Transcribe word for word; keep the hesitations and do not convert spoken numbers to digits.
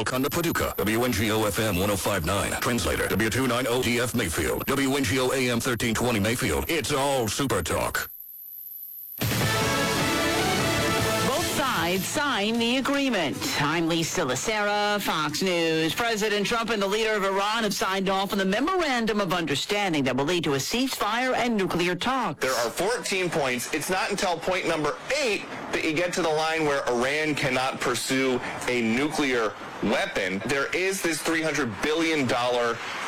Golconda, Paducah. W N G O F M one oh five point nine. Translator, W two ninety D F Mayfield. W N G O A M thirteen twenty Mayfield. It's all Super Talk. Sign the agreement. I'm Lisa Lacera, Fox News. President Trump and the leader of Iran have signed off on the memorandum of understanding that will lead to a ceasefire and nuclear talks. There are fourteen points. It's not until point number eight that you get to the line where Iran cannot pursue a nuclear weapon. There is this three hundred billion dollars